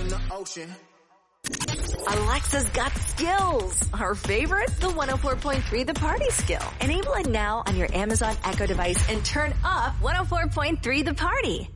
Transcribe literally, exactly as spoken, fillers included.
in the ocean. Alexa's got skills. Her favorite? The one oh four point three The Party skill. Enable it now on your Amazon Echo device and turn up one oh four point three The Party.